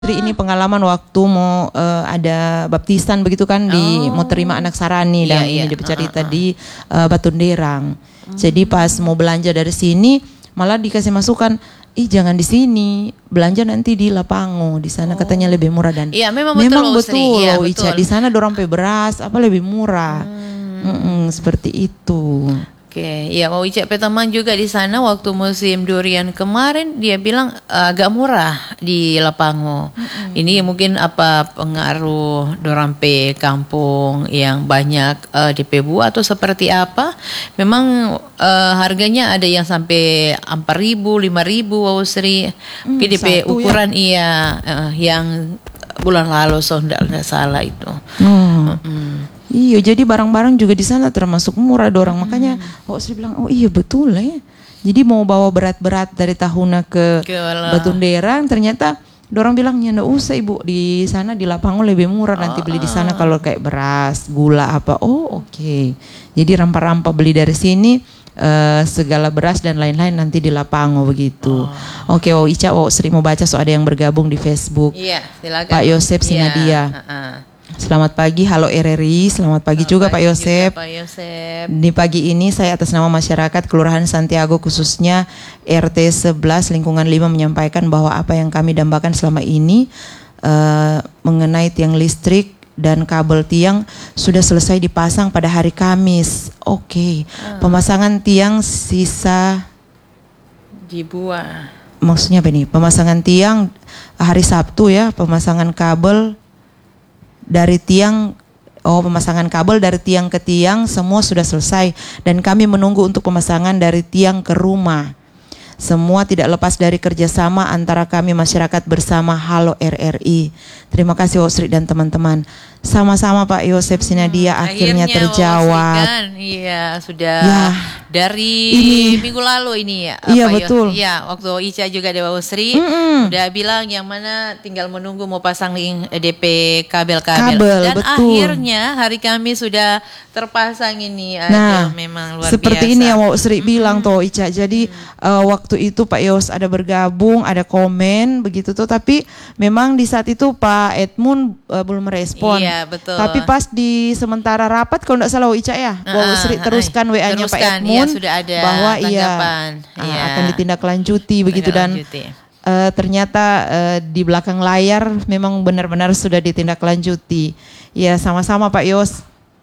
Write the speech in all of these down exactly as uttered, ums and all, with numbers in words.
Ini pengalaman waktu mau uh, ada baptisan begitu kan, di Oh. mau terima anak sarani dan Iya, ini iya. dia bercerita Uh, uh, uh. di uh, Batunderang. Hmm. Jadi pas mau belanja dari sini malah dikasih masukan, ih jangan di sini, belanja nanti di Lapango, di sana Oh. katanya lebih murah. Dan Iya, memang memang betul, betul, Sri. Iya, loh Ica, betul. di sana dorang pe beras apa lebih murah. Hmm. Mm-mm, seperti itu. Oke, ya mau Ica teman juga di sana waktu musim durian kemarin dia bilang uh, agak murah di Lapango. Mm-hmm. Ini mungkin apa pengaruh dorang pe kampung yang banyak uh, di Pebu atau seperti apa? Memang uh, harganya ada yang sampai empat ribu, lima ribu, wow Sri. Hmm, P D P satu ukuran ya? Iya uh, yang bulan lalu so enggak salah itu. Hmm. Mm-hmm. Iya, jadi barang-barang juga di sana termasuk murah dorang. Hmm. Makanya oh saya bilang, oh iya betul ya. Jadi mau bawa berat-berat dari Tahuna ke Batunderang, ternyata dorang bilangnya nggak usah ibu, di sana di Lapango lebih murah, nanti beli di sana kalau kayak beras, gula apa. Oh oke. Okay. Jadi rempah-rempah beli dari sini, uh, segala beras dan lain-lain nanti di Lapango begitu. Oh. Oke, okay, oh Ica, oh Sri mau baca, so ada yang bergabung di Facebook. Iya, silakan. Pak Yosep Sinadia. Iya, uh-uh. Selamat pagi, halo R R I. Selamat pagi Selamat juga pagi Pak Yosep. juga, Pak Yosep. Di pagi ini saya atas nama masyarakat Kelurahan Santiago khususnya R T sebelas lingkungan lima menyampaikan bahwa apa yang kami dambakan selama ini uh, mengenai tiang listrik dan kabel tiang sudah selesai dipasang pada hari Kamis. Oke. Okay. Hmm. Pemasangan tiang sisa dibuat. Maksudnya apa nih? Pemasangan tiang hari Sabtu ya, pemasangan kabel dari tiang, oh pemasangan kabel dari tiang ke tiang semua sudah selesai dan kami menunggu untuk pemasangan dari tiang ke rumah. Semua tidak lepas dari kerjasama antara kami masyarakat bersama Halo R R I. Terima kasih Osri dan teman-teman. Sama-sama Pak Yosep Sinadia, hmm, akhirnya, akhirnya terjawab. Kan? Iya sudah ya, dari ini, minggu lalu ini ya. Iya Pak betul. Iya waktu Ica juga Dewa Usri Mm-mm. udah bilang yang mana tinggal menunggu mau pasang link D P kabel-kabel. Kabel, dan betul. akhirnya hari Kamis sudah terpasang ini. Nah, ada, memang luar seperti biasa. ini yang mau Sri mm-hmm. bilang tuh Ica. Jadi mm-hmm. uh, waktu itu Pak Yos ada bergabung, ada komen begitu tuh, tapi memang di saat itu Pak Edmund uh, belum merespon. Iya betul. Tapi pas di sementara rapat kalau tidak salah Ica ya, uh, uh, Sri teruskan uh, W A-nya Pak Edmund iya, sudah ada bahwa iya, iya uh, akan ditindaklanjuti begitu, dan uh, ternyata uh, di belakang layar memang benar-benar sudah ditindaklanjuti. Ya sama-sama Pak Yos.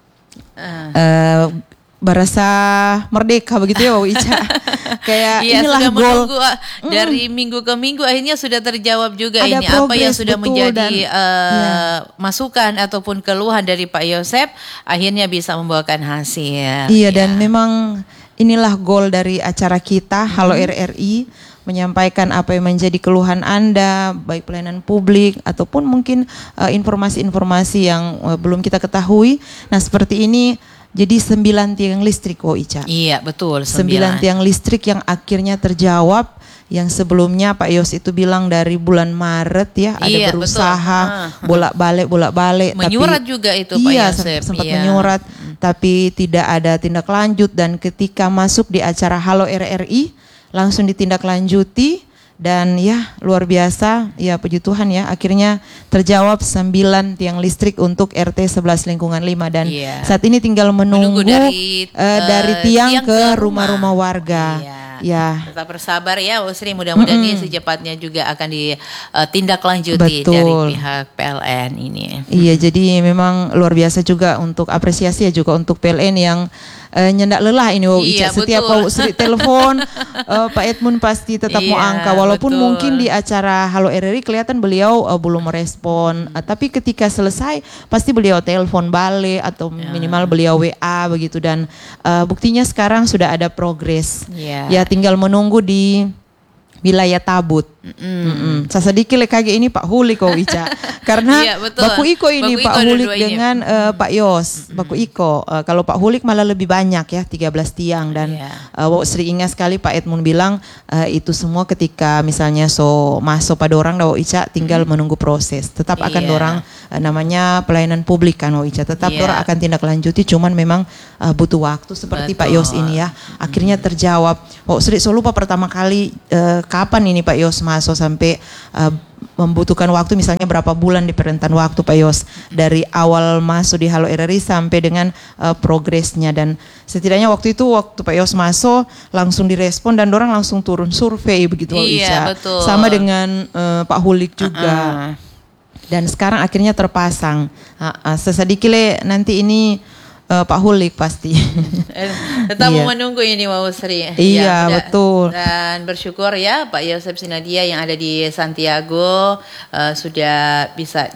Uh. Uh, berasa merdeka begitu ya Ica. Kayak iya, inilah sudah goal menunggu, dari mm. minggu ke minggu akhirnya sudah terjawab juga ada ini apa yang sudah betul, menjadi dan, uh, ya. masukan ataupun keluhan dari Pak Yosep akhirnya bisa membawakan hasil. Iya ya. Dan ya. memang inilah goal dari acara kita mm-hmm. Halo R R I, menyampaikan apa yang menjadi keluhan Anda, baik pelayanan publik ataupun mungkin uh, informasi-informasi yang uh, belum kita ketahui. Nah seperti ini. Jadi sembilan tiang listrik kok Ica. Iya betul. Sembilan. sembilan tiang listrik yang akhirnya terjawab. Yang sebelumnya Pak Yos itu bilang dari bulan Maret ya, ada iya, berusaha bolak-balik bolak-balik. Menyurat tapi, juga itu iya, Pak Yosep. sempat iya. menyurat, hmm. tapi tidak ada tindak lanjut, dan ketika masuk di acara Halo R R I langsung ditindaklanjuti. Dan ya luar biasa, ya puji Tuhan ya, akhirnya terjawab sembilan tiang listrik untuk R T sebelas lingkungan lima, dan yeah. saat ini tinggal menunggu, menunggu dari, uh, dari tiang, tiang ke rumah-rumah warga. Yeah. Ya. Tetap bersabar ya Usri, mudah-mudahan mm-hmm. ini secepatnya juga akan ditindaklanjuti Betul. dari pihak P L N ini. Iya, jadi memang luar biasa juga untuk apresiasi ya juga untuk P L N yang Uh, nyendak lelah ini wow, iya, Ica. Setiap Pak Usri telepon uh, Pak Edmund pasti tetap iya, mau angka, walaupun betul. Mungkin di acara Halo R R I kelihatan beliau uh, belum merespon, uh, tapi ketika selesai pasti beliau telepon balik atau ya. Minimal beliau W A begitu, dan uh, buktinya sekarang sudah ada progres. Ya, ya tinggal menunggu di wilayah Tabut. Mm-mm. Saya sedikit kaget ini Pak Huli kok Ica. Karena iya, Baku Iko ini Baku Pak Iko Hulik dengan uh, Pak Yos. Mm-mm. Baku Iko. Uh, kalau Pak Hulik malah lebih banyak ya, tiga belas tiang, dan yeah. uh, Sri ingat sekali Pak Edmund bilang uh, itu semua ketika misalnya so masuk pada orang Dawo Ica tinggal mm. menunggu proses. Tetap akan yeah. orang uh, namanya pelayanan publik kan Wak Ica. Tetap Yeah. orang akan tindak lanjuti, cuman memang uh, butuh waktu seperti Betul. Pak Yos ini ya. Akhirnya terjawab. Oh, Sri, so lupa pertama kali uh, kapan ini Pak Yos masuk sampai uh, membutuhkan waktu misalnya berapa bulan di rentan waktu Pak Yos dari awal masuk di Halo R R I sampai dengan uh, progresnya, dan setidaknya waktu itu waktu Pak Yos masuk langsung direspon dan orang langsung turun survei begitu Wak Iya, Ica. betul. Sama dengan uh, Pak Hulik juga. Uh-uh. Dan sekarang akhirnya terpasang. Uh, uh, sesedikit le nanti ini uh, Pak Hulik pasti. Tetap Iya. menunggu ini Wau Sri. Iya, Ya, betul. Dan bersyukur ya Pak Yosef Sinadia yang ada di Santiago uh, sudah bisa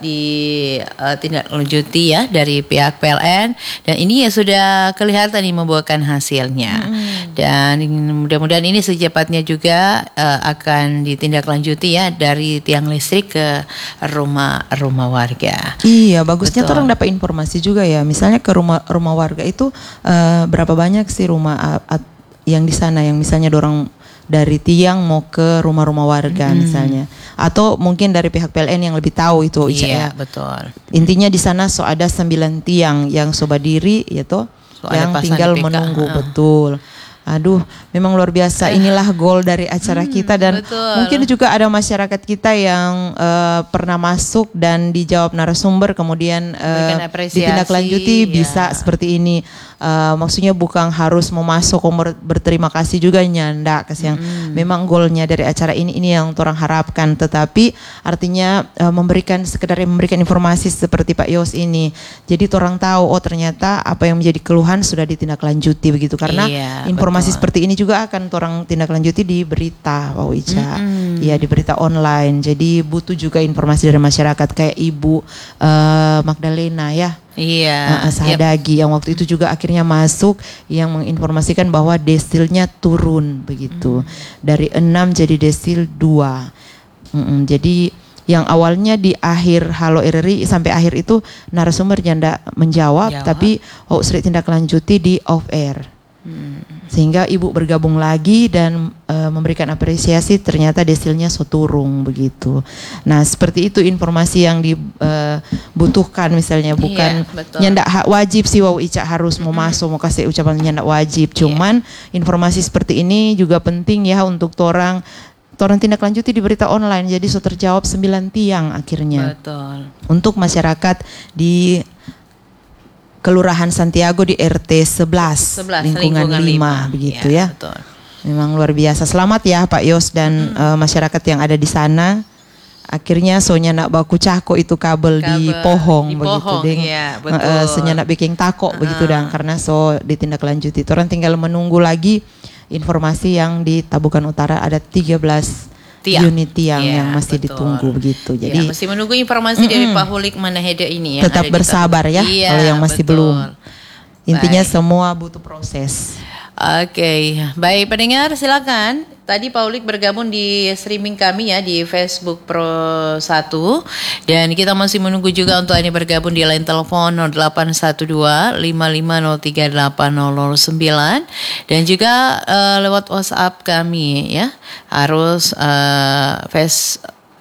ditindaklanjuti ya dari pihak P L N, dan ini ya sudah kelihatan nih membuahkan hasilnya. Hmm. Dan mudah-mudahan ini secepatnya juga uh, akan ditindaklanjuti ya dari tiang listrik ke rumah-rumah warga. Iya, bagusnya Betul. tuh orang dapat informasi juga ya. Misalnya ke rumah rumah warga itu uh, berapa banyak sih rumah uh, uh, yang di sana yang misalnya dorang dari tiang mau ke rumah-rumah warga Hmm. misalnya, atau mungkin dari pihak P L N yang lebih tahu itu Ica Iya, ya. betul. Intinya di sana so ada sembilan tiang yang so berdiri ya toh, So, ada yang pasang tinggal di P K. menunggu, Ah. betul. Aduh, memang luar biasa. Inilah goal dari acara kita, dan betul. mungkin juga ada masyarakat kita yang uh, pernah masuk dan dijawab narasumber kemudian uh, Berikan apresiasi, ditindaklanjuti ya. bisa seperti ini. Uh, maksudnya bukan harus mau masuk ber- berterima kasih juga nyanda kasih yang memang goalnya dari acara ini ini yang orang harapkan, tetapi artinya uh, memberikan sekedar memberikan informasi seperti Pak Yos ini. Jadi orang tahu oh ternyata apa yang menjadi keluhan sudah ditindaklanjuti begitu, karena Iya, informasi betul. seperti ini juga akan orang tindak lanjuti di berita Pak Ica. Mm-mm. Ya, di berita online. Jadi butuh juga informasi dari masyarakat kayak Ibu uh, Magdalena ya. Iya. Uh, Sahadagi yang waktu itu juga akhirnya masuk yang menginformasikan bahwa desilnya turun begitu. Dari enam jadi desil dua. Mm-mm, jadi yang awalnya di akhir Halo R R I sampai akhir itu narasumber janda menjawab, Jawab. tapi oh sering tindak lanjuti di off air. Hmm. Sehingga ibu bergabung lagi dan e, memberikan apresiasi, ternyata desilnya so turun begitu. Nah seperti itu informasi yang dibutuhkan misalnya, bukan Iya, betul. nyandak hak wajib sih Wau Ica harus mau masuk mau kasih ucapan nyandak wajib. Cuman informasi seperti ini juga penting ya untuk orang orang tindak lanjuti di berita online. Jadi so terjawab sembilan tiang akhirnya. Betul. Untuk masyarakat di Kelurahan Santiago di R T sebelas, sebelas lingkungan, lingkungan lima lima. begitu Ya, ya. betul. Memang luar biasa. Selamat ya Pak Yos dan eh, masyarakat yang ada di sana. Akhirnya sonya nak baku cako itu kabel, di Kabel pohong di begitu pohong, deng. iya, Eh, betul. eh, sonya nak bikin tako begitu dan karena so ditindaklanjuti. Orang tinggal menunggu lagi informasi yang di Tabukan Utara ada tiga belas Tiang. unit tiang Ya, yang masih betul. ditunggu begitu. Ya, Jadi masih menunggu informasi dari Pak Hulik Manaheda ini yang tetap ada di bersabar Tabuk. ya Iya, kalau yang masih betul. belum. Intinya Baik. semua butuh proses. Oke, baik pendengar silakan. Tadi Paulik bergabung di streaming kami ya di Facebook Pro satu, dan kita masih menunggu juga untuk Anda bergabung di line telepon nol delapan satu dua lima lima nol tiga delapan nol nol sembilan dan juga uh, lewat WhatsApp kami ya. Harus uh, face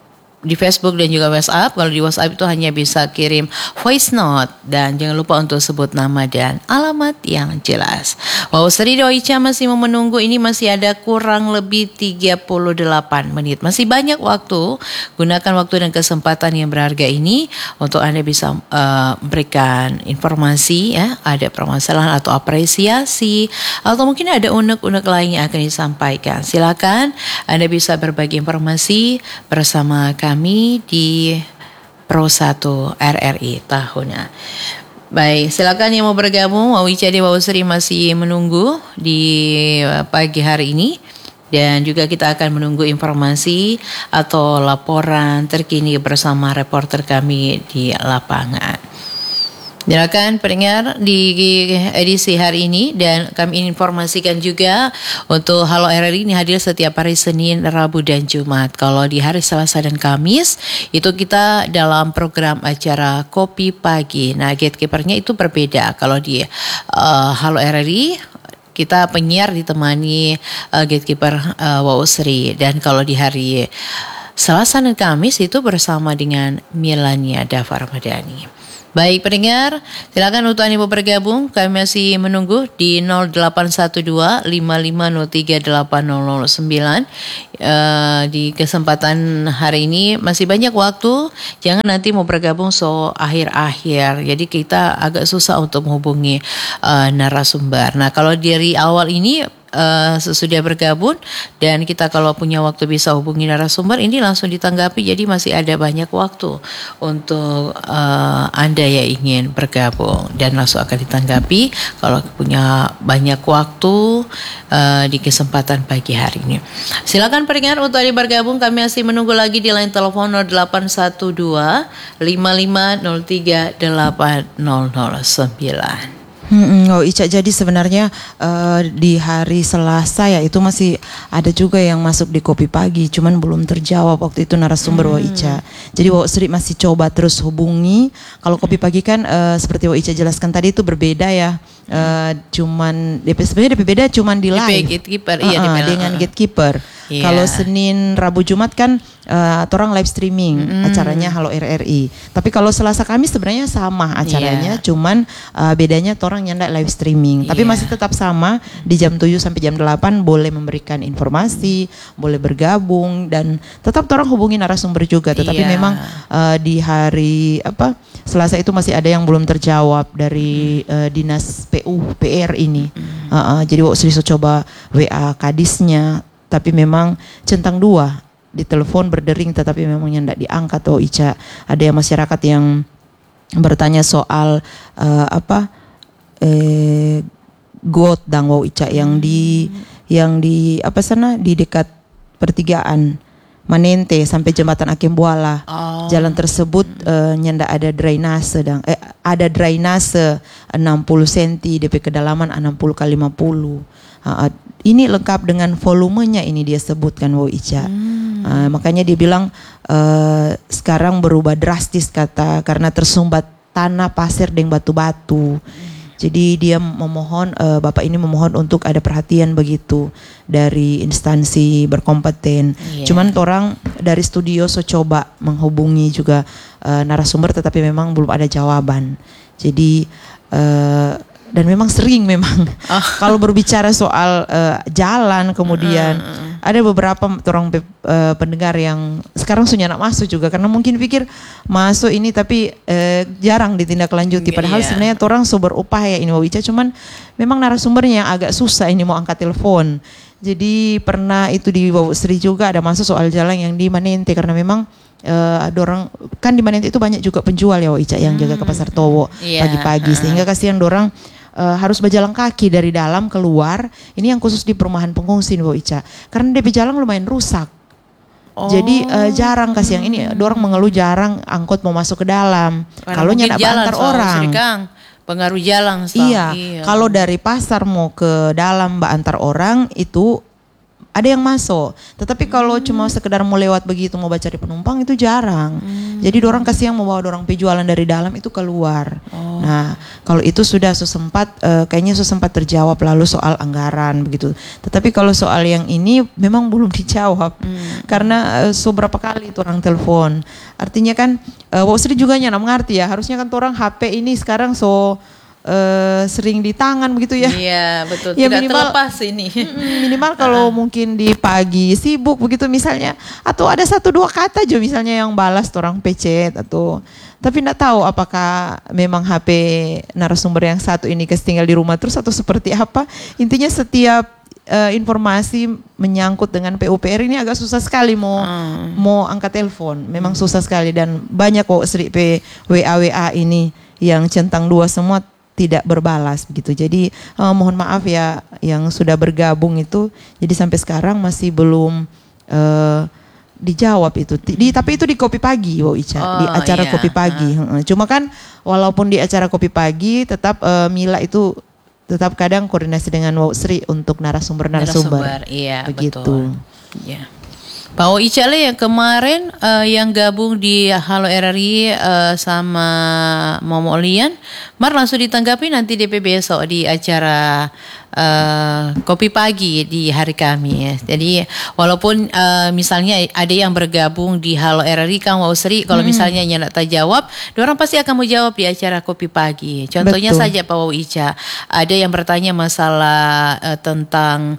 di Facebook dan juga WhatsApp. Kalau di WhatsApp itu hanya bisa kirim voice note dan jangan lupa untuk sebut nama dan alamat yang jelas. Wow, Sri Doica masih mau menunggu. Ini masih ada kurang lebih tiga puluh delapan menit. Masih banyak waktu. Gunakan waktu dan kesempatan yang berharga ini untuk Anda bisa uh, memberikan informasi ya, ada permasalahan atau apresiasi atau mungkin ada unek-unek lain yang akan disampaikan. Silakan Anda bisa berbagi informasi bersama kami kami di Pro satu R R I tahunan. Baik, silakan yang mau bergabung. Wau Ica Dewa Sri masih menunggu di pagi hari ini. Dan juga kita akan menunggu informasi atau laporan terkini bersama reporter kami di lapangan. Silakan pendengar di edisi hari ini, dan kami informasikan juga untuk Halo R R I ini hadir setiap hari Senin, Rabu dan Jumat. Kalau di hari Selasa dan Kamis itu kita dalam program acara Kopi Pagi. Nah, gatekeepernya itu berbeda. Kalau di uh, Halo R R I kita penyiar ditemani uh, gatekeeper uh, Wau Sri, dan kalau di hari Selasa dan Kamis itu bersama dengan Milania Dava Ramadhani. Baik pendengar, silakan untuk Anda bergabung. Kami masih menunggu di nol delapan satu dua lima lima nol tiga delapan nol nol sembilan. Uh, di kesempatan hari ini masih banyak waktu. Jangan nanti mau bergabung so akhir-akhir. Jadi kita agak susah untuk menghubungi uh, narasumber. Nah kalau dari awal ini Uh, sesudah bergabung dan kita kalau punya waktu bisa hubungi narasumber ini langsung ditanggapi, jadi masih ada banyak waktu untuk uh, Anda yang ingin bergabung dan langsung akan ditanggapi kalau punya banyak waktu uh, di kesempatan pagi hari ini. Silakan pendengar untuk Anda bergabung, kami masih menunggu lagi di line telepon nol delapan satu dua lima lima nol tiga delapan nol nol sembilan. Hmm, oh Ica, jadi sebenarnya uh, di hari Selasa ya itu masih ada juga yang masuk di Kopi Pagi, cuman belum terjawab waktu itu narasumber hmm. Wo Ica. Jadi Wo Sri masih coba terus hubungi. Kalau Kopi Pagi kan uh, seperti Wo Ica jelaskan tadi itu berbeda ya. Uh, cuman D P sebenarnya D P beda cuman di live. D P gatekeeper, iya, uh, uh, D P, dengan uh. gatekeeper. Yeah. Kalau Senin, Rabu, Jumat kan uh, orang live streaming mm. acaranya Halo R R I. Tapi kalau Selasa, Kamis sebenarnya sama acaranya, yeah. cuman uh, bedanya orang nyandak live streaming. Yeah. Tapi masih tetap sama di jam tujuh sampai jam delapan boleh memberikan informasi, boleh bergabung dan tetap orang hubungi narasumber juga. Tetapi yeah. memang uh, di hari apa Selasa itu masih ada yang belum terjawab dari uh, dinas P U P R ini. Mm. Uh, uh, jadi waktu Sri coba W A kadisnya. Tapi memang centang dua di telepon berdering tetapi memang tidak diangkat. Oh Ica, ada yang masyarakat yang bertanya soal uh, apa eh, got dang wow Ica yang di yang di apa sana di dekat pertigaan Manente sampai jembatan Akem Buala. Oh. Jalan tersebut uh, nyanda ada drainase dang eh, ada drainase enam puluh sentimeter D P kedalaman enam puluh kali lima puluh. Uh, ini lengkap dengan volumenya ini dia sebutkan Wo Ica. Hmm. Uh, makanya dia bilang uh, sekarang berubah drastis kata karena tersumbat tanah, pasir dan batu-batu. Hmm. Jadi dia memohon uh, Bapak ini memohon untuk ada perhatian begitu dari instansi berkompeten. Yeah. Cuman orang dari studio so coba menghubungi juga uh, narasumber tetapi memang belum ada jawaban. Jadi uh, dan memang sering memang oh. kalau berbicara soal uh, jalan kemudian uh, uh. ada beberapa orang uh, pendengar yang sekarang sudah nak masuk juga karena mungkin pikir masuk ini tapi uh, jarang ditindaklanjuti padahal yeah. sebenarnya orang so berupaya ini Wo Ica, cuman memang narasumbernya yang agak susah ini mau angkat telepon. Jadi pernah itu di Wo Sri juga ada masuk soal jalan yang di Manente karena memang Uh, ada orang kan di Manente itu banyak juga penjual ya Wo Ica yang jaga ke Pasar Towo yeah. pagi-pagi sehingga kasihan dorang uh, harus berjalan kaki dari dalam keluar. Ini yang khusus di perumahan pengungsi Wo Ica karena D P jalan lumayan rusak. Oh. Jadi uh, jarang kasihan ini dorang mengeluh jarang angkot mau masuk ke dalam kalau nyenak antar orang. Pengaruh jalan. Iya, iya. Kalau dari pasar mau ke dalam mbak antar orang itu ada yang masuk, tetapi kalau hmm. cuma sekedar mau lewat begitu mau baca cari penumpang itu jarang. Hmm. Jadi dorang kasih yang membawa dorang penjualan dari dalam itu keluar. Oh. Nah kalau itu sudah sesempat uh, kayaknya sesempat terjawab lalu soal anggaran begitu. Tetapi kalau soal yang ini memang belum dijawab hmm. karena uh, so berapa kali itu orang telepon. Artinya kan uh, Wo Sri juga nyana mengerti ya harusnya kan orang H P ini sekarang so Uh, sering di tangan begitu ya. Iya betul. Ya, tidak minimal, terlepas ini. Minimal kalau uh. mungkin di pagi sibuk begitu misalnya, atau ada satu dua kata aja misalnya yang balas orang P C atau. Tapi tidak tahu apakah memang H P narasumber yang satu ini ketinggal di rumah terus atau seperti apa. Intinya setiap uh, informasi menyangkut dengan P U P R ini agak susah sekali mau uh. mau angkat telepon. Memang susah sekali dan banyak kok Sri P W A W A ini yang centang dua semua tidak berbalas begitu. Jadi uh, mohon maaf ya yang sudah bergabung itu. Jadi sampai sekarang masih belum uh, dijawab itu. Di, tapi itu di Kopi Pagi, Wo Ica, oh, di acara iya. Kopi Pagi. Uh. Cuma kan walaupun di acara Kopi Pagi tetap uh, Mila itu tetap kadang koordinasi dengan Wo Sri untuk narasumber-narasumber. Narasumber, iya begitu. Betul. Ya. Pak Ica Le yang kemarin uh, yang gabung di Halo R R I uh, sama Momo Lian, Mar langsung ditanggapi nanti D P besok di acara uh, kopi pagi di hari kami ya. Jadi walaupun uh, misalnya ada yang bergabung di Halo R R I Kang Wausri, kalau Mm-mm. misalnya nyak tak jawab, orang pasti akan menjawab di acara kopi pagi. Contohnya Betul. saja Pak Ica, ada yang bertanya masalah uh, tentang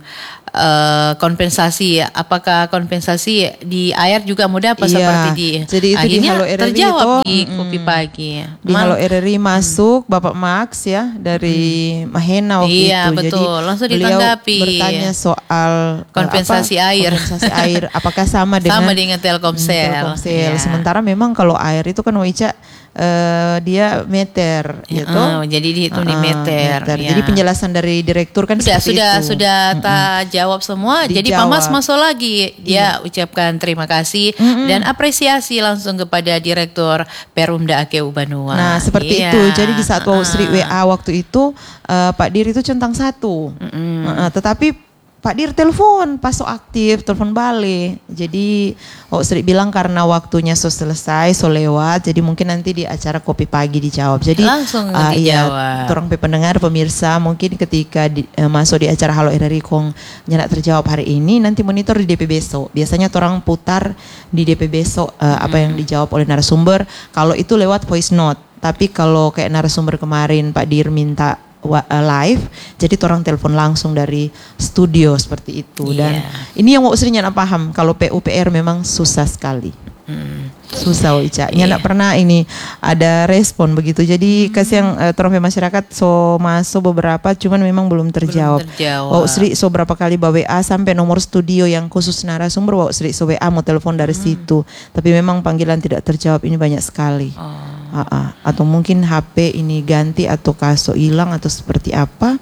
Uh, kompensasi, apakah kompensasi di air juga mudah apa Iya, seperti di jadi itu di akhirnya Halo R R I terjawab itu, di mm-mm. kopi pagi Di Halo R R I masuk Bapak Max ya dari Mahena waktu Iya, itu. Jadi betul. Langsung beliau ditanggapi. bertanya soal eh, Kompensasi apa, air. kompensasi air apakah sama dengan Sama dengan Telkomsel. hmm, Telkomsel. Iya. Sementara memang kalau air itu kan Waica eh, dia meter Ya, gitu. uh, jadi dihitung di Uh-uh, meter. Ya. Jadi penjelasan dari direktur kan Sudah, seperti sudah, itu. sudah tak jawab semua. Jadi Pak Mas Dijawab. masuk lagi. Dia ucapkan terima kasih Mm-mm. dan apresiasi langsung kepada Direktur Perumda Ake Ubanua. Nah seperti Iya. itu. Jadi di saat Wau Sri Uh-uh. W A waktu itu eh, Pak Dir itu centang satu. Mm-mm. Uh-uh, tetapi Pak Dir telepon pas so aktif, telepon balik. Jadi Wau Sri bilang karena waktunya so selesai, so lewat. Jadi mungkin nanti di acara kopi pagi dijawab. Jadi Langsung uh, iya, dijawab. orang pendengar pemirsa mungkin ketika di, uh, masuk di acara Halo R R I Kong nyenak terjawab hari ini, nanti monitor di D P besok. Biasanya orang putar di D P besok uh, apa yang dijawab oleh narasumber. Kalau itu lewat voice note. Tapi kalau kayak narasumber kemarin Pak Dir minta wa- uh, live, jadi orang telepon langsung dari studio seperti itu. Dan Iya. ini yang mau sering nyana paham, kalau P U P R memang susah sekali. Hmm. Susah Ica. Iya. Nyana pernah ini ada respon begitu. Jadi kasih yang uh, orang masyarakat so masuk beberapa, cuman memang belum terjawab. Belum terjawab. Wau Sri so berapa kali bawa W A sampai nomor studio yang khusus narasumber, Wau Sri so W A mau telepon dari situ. Tapi memang panggilan tidak terjawab ini banyak sekali. Oh. Ah, ah. Atau mungkin H P ini ganti atau kaso hilang atau seperti apa.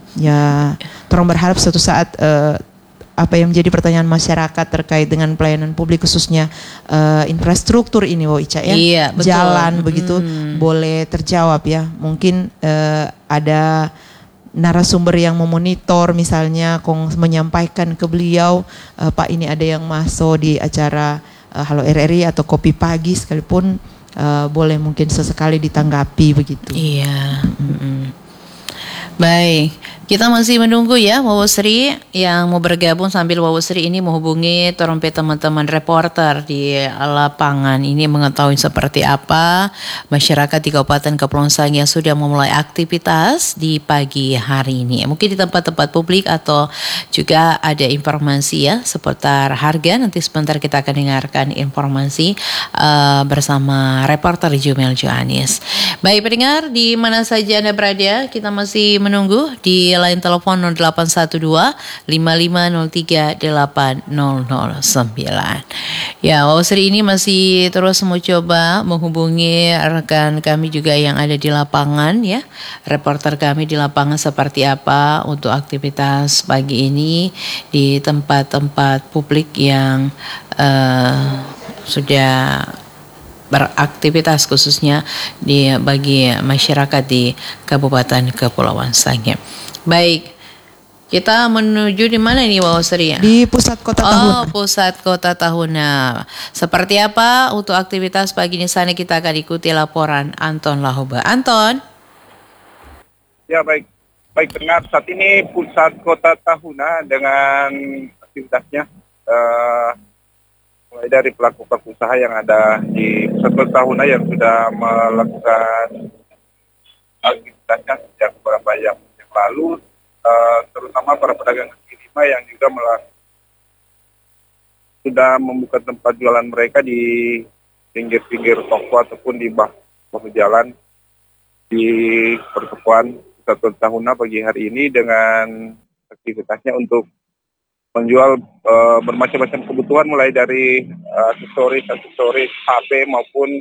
Ya, orang berharap suatu saat eh, apa yang menjadi pertanyaan masyarakat terkait dengan pelayanan publik khususnya eh, infrastruktur ini, Wo Ica ya, Iya, betul. jalan begitu Hmm. boleh terjawab ya. Mungkin eh, ada narasumber yang memonitor misalnya kong menyampaikan ke beliau, eh, Pak ini ada yang masuk di acara eh, Halo R R I atau kopi pagi sekalipun. Uh, boleh mungkin sesekali ditanggapi begitu. Iya. Mm-mm. Baik, kita masih menunggu ya Wawo Sri yang mau bergabung sambil Wawo Sri ini menghubungi trompet teman-teman reporter di lapangan ini mengetahui seperti apa masyarakat di Kabupaten Kepulauan Sangihe yang sudah memulai aktivitas di pagi hari ini. Mungkin di tempat-tempat publik atau juga ada informasi ya seputar harga. Nanti sebentar kita akan dengarkan informasi uh, bersama reporter Jumel Johanis. Baik pendengar, di mana saja Anda berada, kita masih menunggu di line telepon nol delapan satu dua lima lima nol tiga delapan nol nol sembilan. Ya, Wawo Sri ini masih terus mau coba menghubungi rekan kami juga yang ada di lapangan ya. Reporter kami di lapangan seperti apa untuk aktivitas pagi ini di tempat-tempat publik yang uh, sudah beraktivitas khususnya di bagi masyarakat di Kabupaten Kepulauan Sangihe. Baik, kita menuju di mana ini Wawo Sri ya? Di pusat kota Oh, Tahuna. pusat kota Tahuna. Seperti apa untuk aktivitas pagi di sana kita akan ikuti laporan Anton Lahoba. Anton. Ya baik, baik benar. Saat ini pusat kota Tahuna dengan aktivitasnya uh, mulai dari pelaku-pelaku usaha yang ada di pusat kota Tahuna yang sudah melakukan aktivitasnya sejak beberapa jam yang lalu, uh, terutama para pedagang kaki lima yang juga melakukan sudah membuka tempat jualan mereka di pinggir-pinggir toko ataupun di bahu jalan di pertokoan pusat kota Tahuna pagi hari ini dengan aktivitasnya untuk menjual uh, bermacam-macam kebutuhan mulai dari uh, aksesoris-aksesoris H P maupun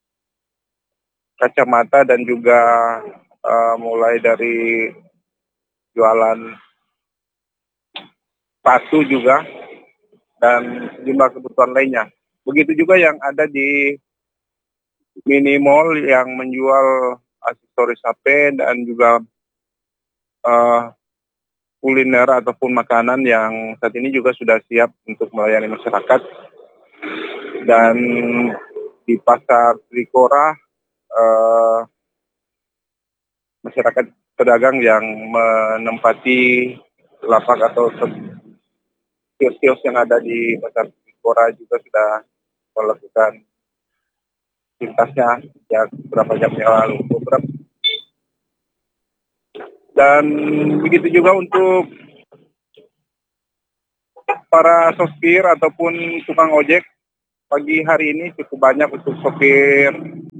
kacamata dan juga uh, mulai dari jualan sepatu juga dan sejumlah kebutuhan lainnya. Begitu juga yang ada di mini mall yang menjual aksesoris H P dan juga uh, kuliner ataupun makanan yang saat ini juga sudah siap untuk melayani masyarakat. Dan di pasar Trikora, uh, masyarakat pedagang yang menempati lapak atau kios-kios yang ada di pasar Trikora juga sudah melakukan aktivitasnya ya beberapa jam yang lalu. Beberapa. Dan begitu juga untuk para sopir ataupun tukang ojek, pagi hari ini cukup banyak untuk sopir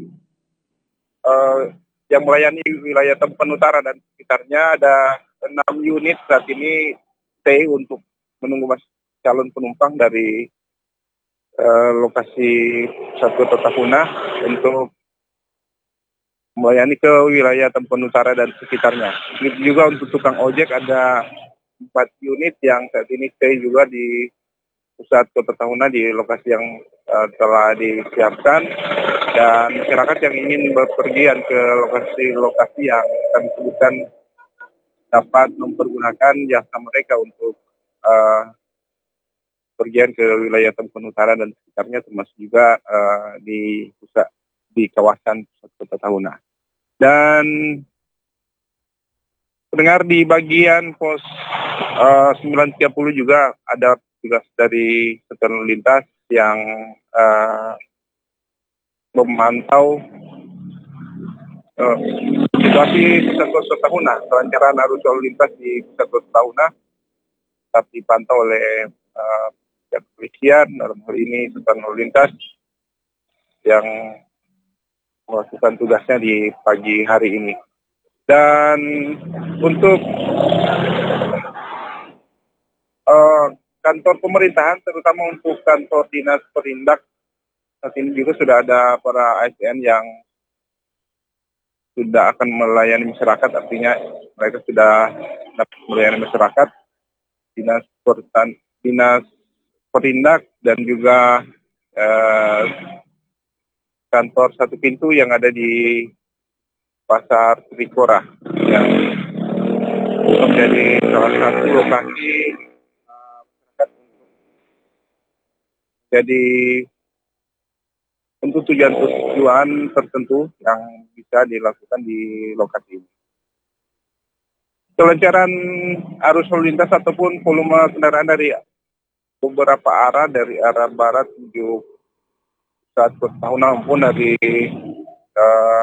uh, yang melayani wilayah Tuban Utara dan sekitarnya. Ada enam unit saat ini stay untuk menunggu mas calon penumpang dari uh, lokasi Pusat Kota Tahuna untuk melayani ke wilayah Tuban Utara dan sekitarnya. Begitu juga untuk tukang ojek, ada empat unit yang saat ini stay juga di Pusat Kota Tahuna di lokasi yang uh, telah disiapkan, dan masyarakat yang ingin berpergian ke lokasi-lokasi yang kami sebutkan dapat mempergunakan jasa mereka untuk uh, pergian ke wilayah Tuban Utara dan sekitarnya, termasuk juga uh, di pusat di kawasan Pusat Kota Tahuna. Dan pendengar, di bagian pos uh, sembilan tiga puluh juga ada tugas dari Satuan Lalu Lintas yang uh, memantau uh, situasi Pusat Kota Tahuna, kelancaran arus lalu lintas di Pusat Kota Tahuna tetap dipantau oleh uh, pihak kepolisian, dalam hal ini Satuan Lalu Lintas yang melakukan tugasnya di pagi hari ini. Dan untuk uh, kantor pemerintahan, terutama untuk kantor dinas perindak, saat ini juga sudah ada para A S N yang sudah akan melayani masyarakat, artinya mereka sudah dapat melayani masyarakat, dinas pertan, dinas perindak dan juga uh, kantor satu pintu yang ada di pasar Trikora yang menjadi salah satu lokasi uh, jadi untuk tujuan-tujuan tertentu yang bisa dilakukan di lokasi ini. Kelancaran arus lalu lintas ataupun volume kendaraan dari beberapa arah, dari arah barat menuju Pusat Kota Tahuna maupun dari uh,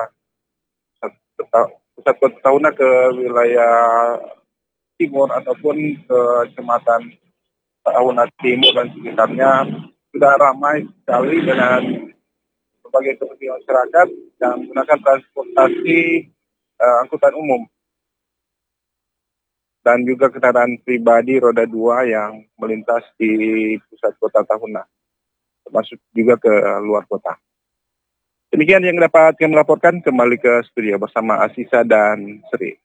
Pusat Kota Tahuna ke wilayah timur ataupun ke Kecamatan Tahuna Timur dan sekitarnya sudah ramai sekali dengan berbagai kepentingan masyarakat yang menggunakan transportasi uh, angkutan umum dan juga kendaraan pribadi roda dua yang melintas di Pusat Kota Tahuna, termasuk juga ke luar kota. Demikian yang dapat kami laporkan. Kembali ke studio bersama Asisa dan Sri.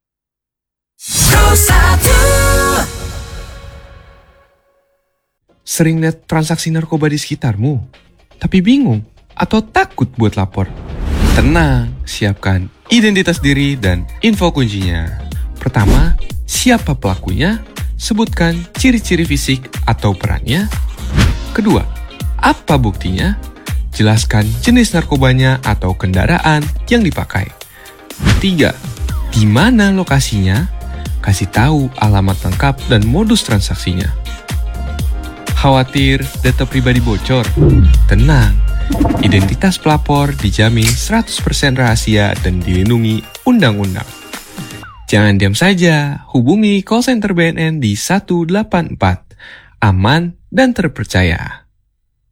Sering lihat transaksi narkoba di sekitarmu, tapi bingung atau takut buat lapor? Tenang, siapkan identitas diri dan info kuncinya. Pertama, siapa pelakunya? Sebutkan ciri-ciri fisik atau perannya. Kedua, apa buktinya? Jelaskan jenis narkobanya atau kendaraan yang dipakai. Tiga, di mana lokasinya? Kasih tahu alamat lengkap dan modus transaksinya. Khawatir data pribadi bocor? Tenang, identitas pelapor dijamin seratus persen rahasia dan dilindungi undang-undang. Jangan diam saja, hubungi call center B N N di satu delapan empat, aman dan terpercaya.